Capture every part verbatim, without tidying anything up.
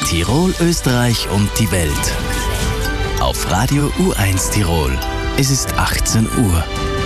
Tirol, Österreich und die Welt. Auf Radio U eins Tirol. Es ist achtzehn Uhr.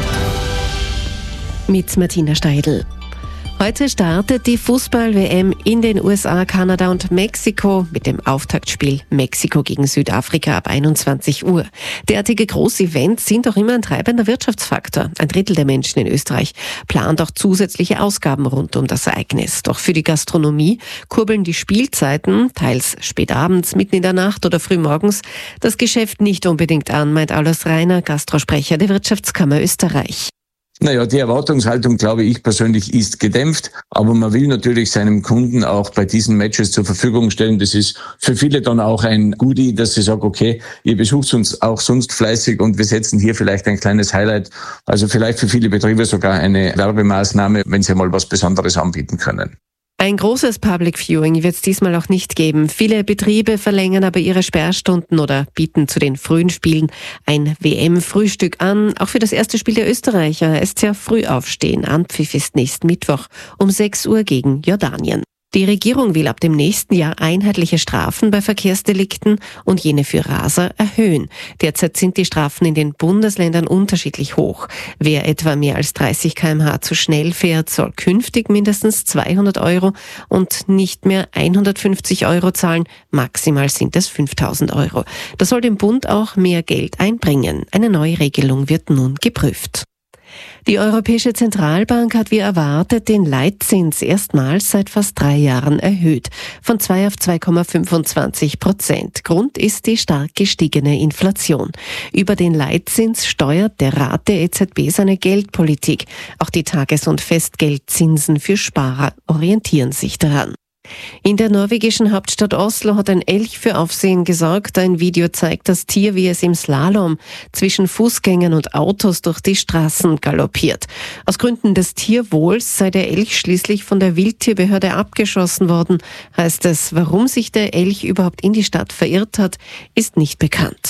Mit Martina Steidl. Heute startet die Fußball-W M in den U S A, Kanada und Mexiko mit dem Auftaktspiel Mexiko gegen Südafrika ab einundzwanzig Uhr. Derartige Großevents sind auch immer ein treibender Wirtschaftsfaktor. Ein Drittel der Menschen in Österreich plant auch zusätzliche Ausgaben rund um das Ereignis. Doch für die Gastronomie kurbeln die Spielzeiten, teils spät abends, mitten in der Nacht oder früh morgens, das Geschäft nicht unbedingt an, meint Alois Reiner, Gastrosprecher der Wirtschaftskammer Österreich. Naja, die Erwartungshaltung, glaube ich persönlich, ist gedämpft. Aber man will natürlich seinem Kunden auch bei diesen Matches zur Verfügung stellen. Das ist für viele dann auch ein Goodie, dass sie sagen, okay, ihr besucht uns auch sonst fleißig und wir setzen hier vielleicht ein kleines Highlight. Also vielleicht für viele Betriebe sogar eine Werbemaßnahme, wenn sie mal was Besonderes anbieten können. Ein großes Public Viewing wird es diesmal auch nicht geben. Viele Betriebe verlängern aber ihre Sperrstunden oder bieten zu den frühen Spielen ein W M-Frühstück an. Auch für das erste Spiel der Österreicher ist ja früh aufstehen. Anpfiff ist nächsten Mittwoch um sechs Uhr gegen Jordanien. Die Regierung will ab dem nächsten Jahr einheitliche Strafen bei Verkehrsdelikten und jene für Raser erhöhen. Derzeit sind die Strafen in den Bundesländern unterschiedlich hoch. Wer etwa mehr als dreißig Kilometer pro Stunde zu schnell fährt, soll künftig mindestens zweihundert Euro und nicht mehr hundertfünfzig Euro zahlen. Maximal sind es fünftausend Euro. Das soll dem Bund auch mehr Geld einbringen. Eine neue Regelung wird nun geprüft. Die Europäische Zentralbank hat wie erwartet den Leitzins erstmals seit fast drei Jahren erhöht, von zwei auf zwei Komma fünfundzwanzig Prozent. Grund ist die stark gestiegene Inflation. Über den Leitzins steuert der Rat der E Z B seine Geldpolitik. Auch die Tages- und Festgeldzinsen für Sparer orientieren sich daran. In der norwegischen Hauptstadt Oslo hat ein Elch für Aufsehen gesorgt. Ein Video zeigt das Tier, wie es im Slalom zwischen Fußgängern und Autos durch die Straßen galoppiert. Aus Gründen des Tierwohls sei der Elch schließlich von der Wildtierbehörde abgeschossen worden. Heißt es, warum sich der Elch überhaupt in die Stadt verirrt hat, ist nicht bekannt.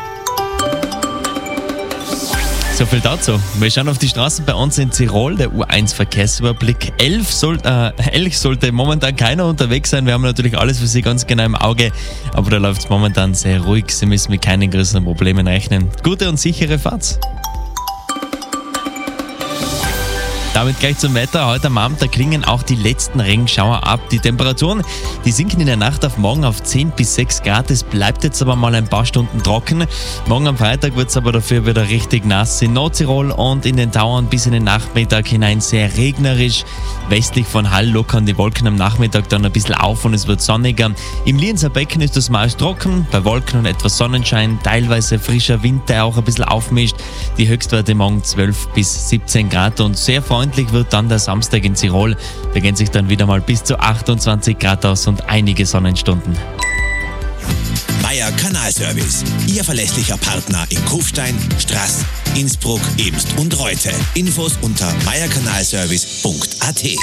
So viel dazu. Wir schauen auf die Straßen bei uns in Tirol, der U eins Verkehrsüberblick. Elf soll, äh, Elch sollte momentan keiner unterwegs sein. Wir haben natürlich alles für Sie ganz genau im Auge, aber da läuft es momentan sehr ruhig. Sie müssen mit keinen größeren Problemen rechnen. Gute und sichere Fahrt. Damit gleich zum Wetter. Heute am Abend, da klingen auch die letzten Regenschauer ab. Die Temperaturen, die sinken in der Nacht auf morgen auf zehn bis sechs Grad. Es bleibt jetzt aber mal ein paar Stunden trocken. Morgen am Freitag wird es aber dafür wieder richtig nass. In Nordtirol und in den Tauern bis in den Nachmittag hinein sehr regnerisch. Westlich von Hall lockern die Wolken am Nachmittag dann ein bisschen auf und es wird sonniger. Im Lienzer Becken ist das meist trocken, bei Wolken und etwas Sonnenschein, teilweise frischer Wind, der auch ein bisschen aufmischt. Die Höchstwerte morgen zwölf bis siebzehn Grad und sehr freundlich wird dann der Samstag in Tirol. Da gehen sich dann wieder mal bis zu achtundzwanzig Grad aus und einige Sonnenstunden. Meier Kanalservice, Ihr verlässlicher Partner in Kufstein, Straß, Innsbruck, Ebbst und Reute. Infos unter meier kanalservice punkt a t.